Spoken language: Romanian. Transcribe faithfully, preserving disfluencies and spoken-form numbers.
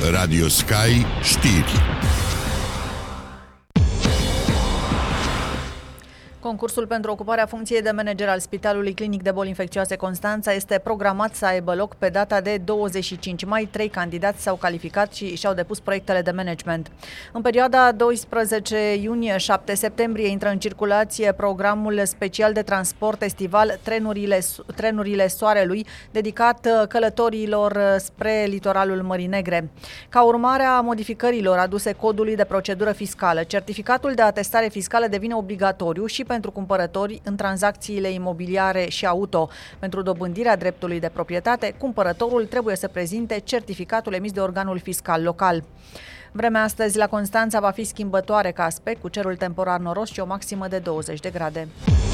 Radio Sky Știri. Concursul pentru ocuparea funcției de manager al Spitalului Clinic de Boli Infecțioase Constanța este programat să aibă loc pe data de douăzeci și cinci mai. Trei candidați s-au calificat și și-au depus proiectele de management. În perioada doisprezece iunie șapte septembrie intră în circulație programul special de transport estival Trenurile, Trenurile Soarelui, dedicat călătorilor spre litoralul Mării Negre. Ca urmare a modificărilor aduse codului de procedură fiscală, certificatul de atestare fiscală devine obligatoriu și pentru cumpărători în tranzacțiile imobiliare și auto. Pentru dobândirea dreptului de proprietate, cumpărătorul trebuie să prezinte certificatul emis de organul fiscal local. Vremea astăzi la Constanța va fi schimbătoare ca aspect, cu cerul temporar noros și o maximă de douăzeci de grade.